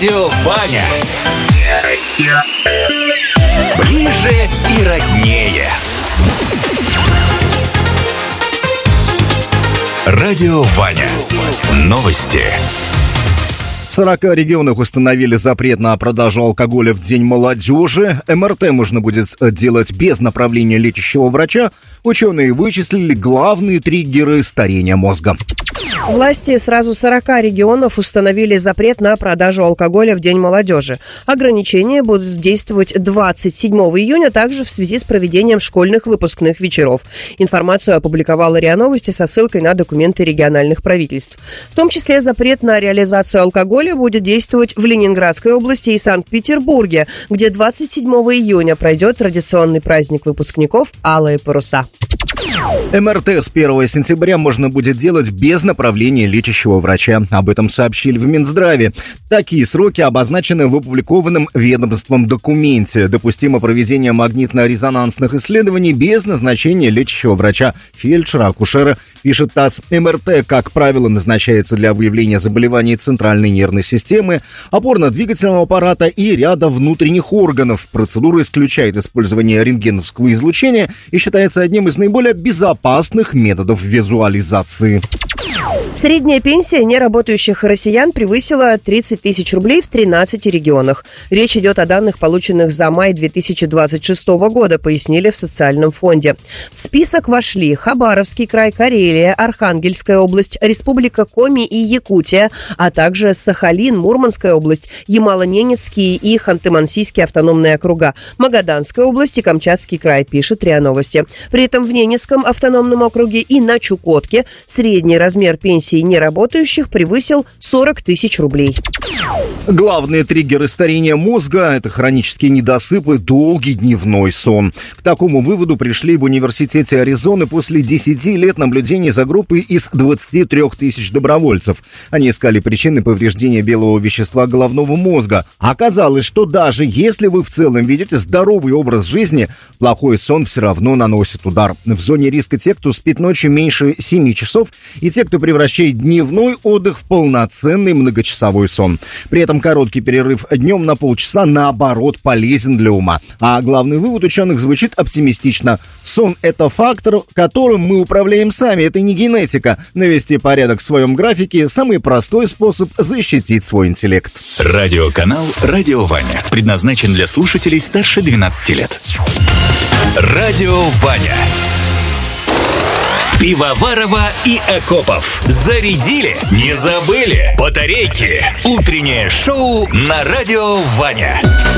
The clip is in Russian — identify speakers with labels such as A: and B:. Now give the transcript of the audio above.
A: Радио Ваня. Ближе и роднее. Радио Ваня. Новости.
B: В 40 регионах установили запрет на продажу алкоголя в День молодежи. МРТ можно будет делать без направления лечащего врача. Ученые вычислили главные триггеры старения мозга.
C: Власти сразу 40 регионов установили запрет на продажу алкоголя в День молодежи. Ограничения будут действовать 27 июня, также в связи с проведением школьных выпускных вечеров. Информацию опубликовала РИА Новости со ссылкой на документы региональных правительств. В том числе запрет на реализацию алкоголя будет действовать в Ленинградской области и Санкт-Петербурге, где 27 июня пройдет традиционный праздник выпускников «Алые паруса».
B: МРТ с 1 сентября можно будет делать без направления лечащего врача. Об этом сообщили в Минздраве. Такие сроки обозначены в опубликованном ведомством документе. Допустимо проведение магнитно-резонансных исследований без назначения лечащего врача, фельдшера, акушера, пишет ТАСС. МРТ, как правило, назначается для выявления заболеваний центральной нервной системы, опорно-двигательного аппарата и ряда внутренних органов. Процедура исключает использование рентгеновского излучения и считается одним из наиболее безопасных методов визуализации.
C: Средняя пенсия неработающих россиян превысила 30 тысяч рублей в 13 регионах. Речь идет о данных, полученных за май 2026 года, пояснили в социальном фонде. В список вошли Хабаровский край, Карелия, Архангельская область, Республика Коми и Якутия, а также Сахалин, Мурманская область, Ямало-Ненецкий и Ханты-Мансийские автономные округа, Магаданская область и Камчатский край, пишет РИА Новости. При этом в Ненецком автономном округе и на Чукотке средний размер пенсии неработающих превысил 40 тысяч рублей.
B: Главные триггеры старения мозга – это хронические недосыпы, долгий дневной сон. К такому выводу пришли в Университете Аризоны после 10 лет наблюдений за группой из 23 тысяч добровольцев. Они искали причины повреждения белого вещества головного мозга. Оказалось, что даже если вы в целом ведете здоровый образ жизни, плохой сон все равно наносит удар. В зоне риска те, кто спит ночью меньше 7 часов, и те, кто превращает дневной отдых в полноценный многочасовой сон. При этом короткий перерыв днем на полчаса, наоборот, полезен для ума. А главный вывод ученых звучит оптимистично. Сон – это фактор, которым мы управляем сами. Это не генетика. Навести порядок в своем графике – самый простой способ защитить свой интеллект.
A: Радиоканал «Радио Ваня» предназначен для слушателей старше 12 лет. Радио Ваня. Пивоварова и Акопов. Зарядили? Не забыли? Батарейки. Утреннее шоу на Радио Ваня.